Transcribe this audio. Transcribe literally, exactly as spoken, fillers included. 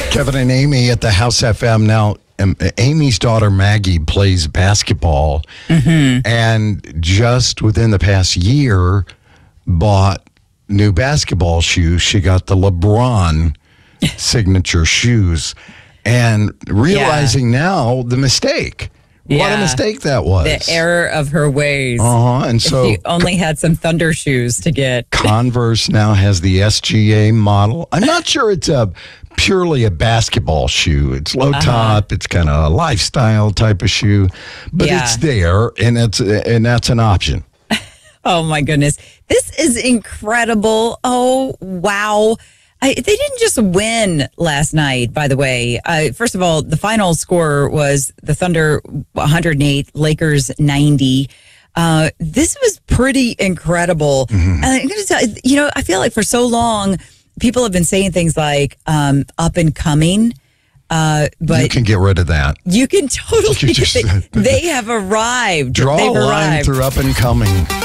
Kevin and Amy at the House F M. Now, um, Amy's daughter Maggie plays basketball, mm-hmm. and just within the past year, bought new basketball shoes. She got the LeBron signature shoes, and realizing yeah. now the mistake. Yeah. What a mistake that was. The error of her ways. Uh-huh. And so she only had some Thunder shoes to get. Converse now has the S G A model. I'm not sure it's a purely a basketball shoe. It's low uh-huh. top. It's kind of a lifestyle type of shoe, but yeah. it's there, and it's and that's an option. Oh my goodness, this is incredible! Oh wow. I, they didn't just win last night, by the way. Uh, first of all, the final score was the Thunder one hundred eight, Lakers ninety. Uh, this was pretty incredible. Mm-hmm. And I'm going to tell you, you know, I feel like for so long, people have been saying things like um, up and coming. Uh, but you can get rid of that. You can totally. You just, they, they have arrived. Draw They've a line arrived. through up and coming.